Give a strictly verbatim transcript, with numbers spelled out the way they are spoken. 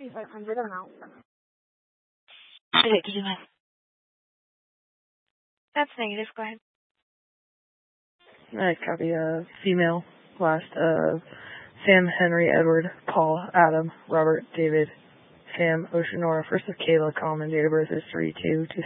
five hundred amount. Okay, did you have? That's negative. Go ahead. I copy. Uh, female. Last. Uh, Sam, Henry, Edward, Paul, Adam, Robert, David, Sam, Oceanora. First is Kayla. Common date of birth is three two two.